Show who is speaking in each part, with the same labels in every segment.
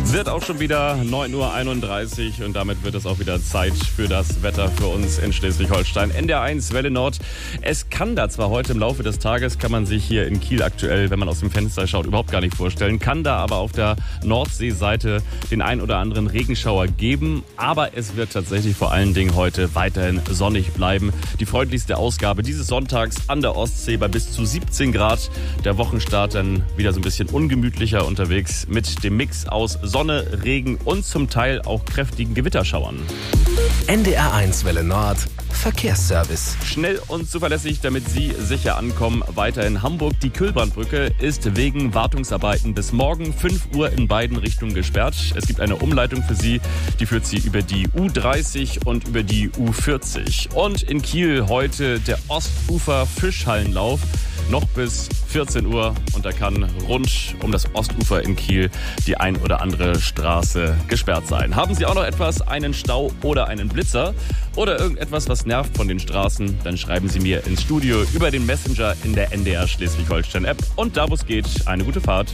Speaker 1: Wird auch schon wieder 9:31 Uhr und damit wird es auch wieder Zeit für das Wetter für uns in Schleswig-Holstein. NDR1 Welle Nord. Es kann da zwar heute im Laufe des Tages, kann man sich hier in Kiel aktuell, wenn man aus dem Fenster schaut, überhaupt gar nicht vorstellen, kann da aber auf der Nordseeseite den ein oder anderen Regenschauer geben. Aber es wird tatsächlich vor allen Dingen heute weiterhin sonnig bleiben. Die freundlichste Ausgabe dieses Sonntags an der Ostsee bei bis zu 17 Grad. Der Wochenstart dann wieder so ein bisschen ungemütlicher unterwegs mit dem Mix aus Sonne, Regen und zum Teil auch kräftigen Gewitterschauern.
Speaker 2: NDR1 Welle Nord. Verkehrsservice.
Speaker 1: Schnell und zuverlässig, damit Sie sicher ankommen. Weiter in Hamburg. Die Kühlbahnbrücke ist wegen Wartungsarbeiten bis morgen 5 Uhr in beiden Richtungen gesperrt. Es gibt eine Umleitung für Sie, die führt Sie über die U30 und über die U40. Und in Kiel heute der Ostufer Fischhallenlauf. Noch bis 14 Uhr und da kann rund um das Ostufer in Kiel die ein oder andere Straße gesperrt sein. Haben Sie auch noch etwas, einen Stau oder einen Blitzer oder irgendetwas, was nervt von den Straßen, dann schreiben Sie mir ins Studio über den Messenger in der NDR Schleswig-Holstein-App und da, wo es geht, eine gute Fahrt.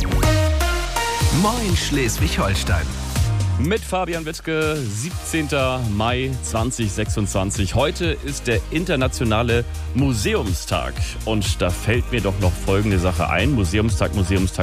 Speaker 2: Moin Schleswig-Holstein.
Speaker 1: Mit Fabian Wittke, 17. Mai 2026. Heute ist der internationale Museumstag. Und da fällt mir doch noch folgende Sache ein. Museumstag.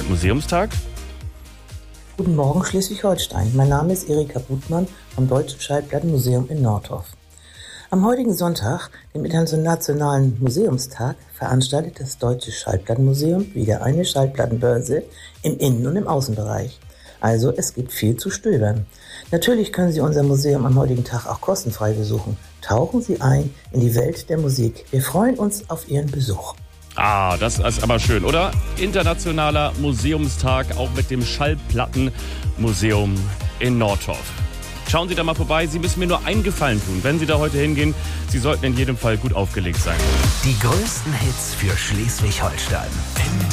Speaker 3: Guten Morgen Schleswig-Holstein. Mein Name ist Erika Butmann vom Deutschen Schallplattenmuseum in Nordhof. Am heutigen Sonntag, dem Internationalen Museumstag, veranstaltet das Deutsche Schallplattenmuseum wieder eine Schallplattenbörse im Innen- und im Außenbereich. Also es gibt viel zu stöbern. Natürlich können Sie unser Museum am heutigen Tag auch kostenfrei besuchen. Tauchen Sie ein in die Welt der Musik. Wir freuen uns auf Ihren Besuch.
Speaker 1: Ah, das ist aber schön, oder? Internationaler Museumstag, auch mit dem Schallplattenmuseum in Nordhof. Schauen Sie da mal vorbei. Sie müssen mir nur einen Gefallen tun. Wenn Sie da heute hingehen, Sie sollten in jedem Fall gut aufgelegt sein.
Speaker 2: Die größten Hits für Schleswig-Holstein.